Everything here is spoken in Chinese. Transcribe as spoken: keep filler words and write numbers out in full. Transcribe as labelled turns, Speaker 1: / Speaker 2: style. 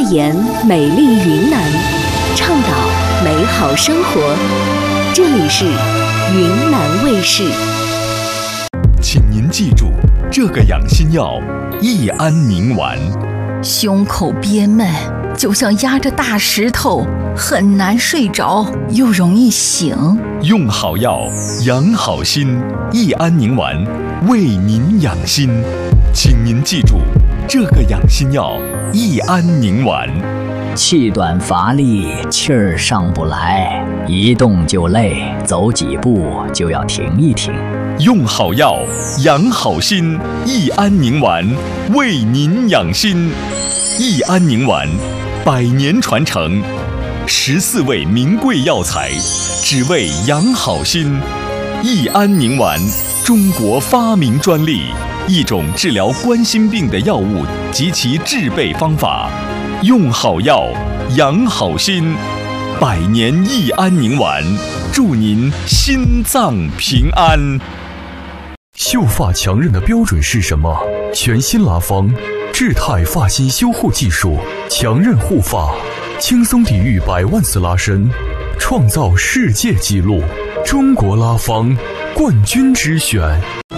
Speaker 1: 言美丽云南，倡导美好生活。这里是云南卫视。
Speaker 2: 请您记住，这个养心药益安宁丸。
Speaker 3: 胸口憋闷，就像压着大石头，很难睡着，又容易醒。
Speaker 2: 用好药，养好心，益安宁丸为您养心。请您记住，这个养心药益安宁丸。
Speaker 4: 气短乏力，气儿上不来，一动就累，走几步就要停一停。
Speaker 2: 用好药，养好心，益安宁丸为您养心。益安宁丸，百年传承，十四味名贵药材，只为养好心。益安宁丸，中国发明专利，一种治疗冠心病的药物及其制备方法。用好药，养好心，百年益安宁丸，祝您心脏平安。
Speaker 5: 秀发强韧的标准是什么？全新拉芳智泰发型修护技术，强韧护发，轻松抵御百万次拉伸，创造世界纪录。中国拉芳冠军之选。